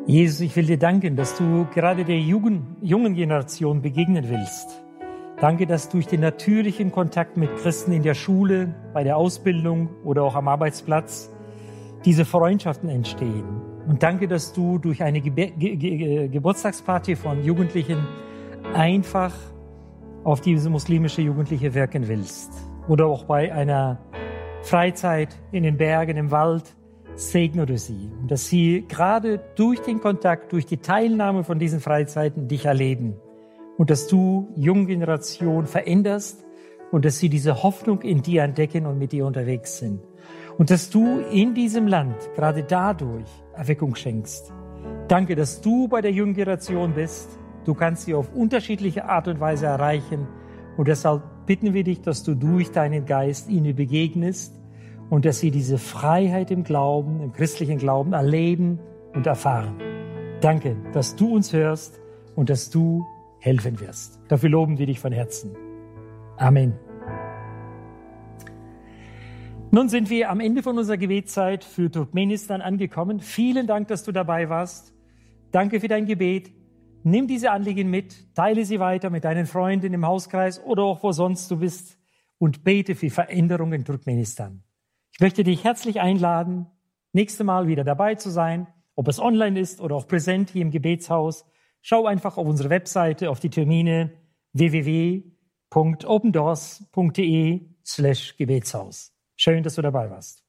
Jesus, ich will dir danken, dass du gerade der jungen Generation begegnen willst. Danke, dass durch den natürlichen Kontakt mit Christen in der Schule, bei der Ausbildung oder auch am Arbeitsplatz diese Freundschaften entstehen. Und danke, dass du durch eine Geburtstagsparty von Jugendlichen einfach auf diese muslimische Jugendliche wirken willst. Oder auch bei einer Freizeit in den Bergen, im Wald, segne du sie. Und dass sie gerade durch den Kontakt, durch die Teilnahme von diesen Freizeiten dich erleben. Und dass du junge Generation veränderst und dass sie diese Hoffnung in dir entdecken und mit dir unterwegs sind. Und dass du in diesem Land gerade dadurch Erweckung schenkst. Danke, dass du bei der jungen Generation bist. Du kannst sie auf unterschiedliche Art und Weise erreichen. Und deshalb bitten wir dich, dass du durch deinen Geist ihnen begegnest und dass sie diese Freiheit im Glauben, im christlichen Glauben erleben und erfahren. Danke, dass du uns hörst und dass du helfen wirst. Dafür loben wir dich von Herzen. Amen. Nun sind wir am Ende von unserer Gebetszeit für Turkmenistan angekommen. Vielen Dank, dass du dabei warst. Danke für dein Gebet. Nimm diese Anliegen mit, teile sie weiter mit deinen Freunden im Hauskreis oder auch wo sonst du bist und bete für Veränderung in Turkmenistan. Ich möchte dich herzlich einladen, nächstes Mal wieder dabei zu sein, ob es online ist oder auch präsent hier im Gebetshaus. Schau einfach auf unsere Webseite, auf die Termine www.opendoors.de/Gebetshaus. Schön, dass du dabei warst.